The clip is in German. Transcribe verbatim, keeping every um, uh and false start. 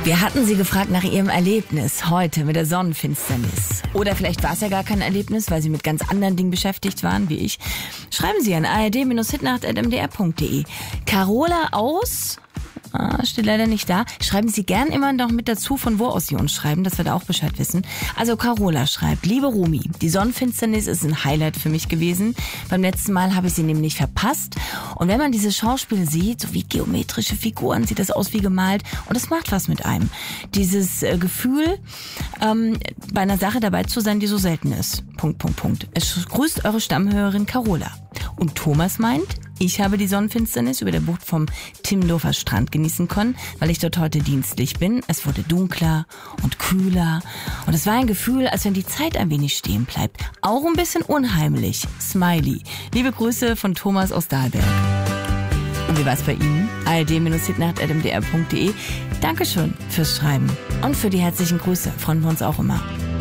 Wir hatten Sie gefragt nach Ihrem Erlebnis heute mit der Sonnenfinsternis. Oder vielleicht war es ja gar kein Erlebnis, weil Sie mit ganz anderen Dingen beschäftigt waren, wie ich. Schreiben Sie an a r d Hitnacht at m d r punkt d e. Carola aus... Ah, steht leider nicht da. Schreiben Sie gern immer noch mit dazu, von wo aus Sie uns schreiben, dass wir da auch Bescheid wissen. Also Carola schreibt: Liebe Rumi, die Sonnenfinsternis ist ein Highlight für mich gewesen. Beim letzten Mal habe ich sie nämlich verpasst. Und wenn man diese Schauspiele sieht, so wie geometrische Figuren, sieht das aus wie gemalt. Und das macht was mit einem. Dieses äh, Gefühl, ähm, bei einer Sache dabei zu sein, die so selten ist. Punkt, Punkt, Punkt. Es grüßt eure Stammhörerin Carola. Und Thomas meint, ich habe die Sonnenfinsternis über der Bucht vom Timmendorfer Strand genießen können, weil ich dort heute dienstlich bin. Es wurde dunkler und kühler und es war ein Gefühl, als wenn die Zeit ein wenig stehen bleibt. Auch ein bisschen unheimlich. Smiley. Liebe Grüße von Thomas aus Dahlberg. Und wie war es bei Ihnen? a r d Hitnacht at m d r punkt d e. Dankeschön fürs Schreiben und für die herzlichen Grüße. Freuen wir uns auch immer.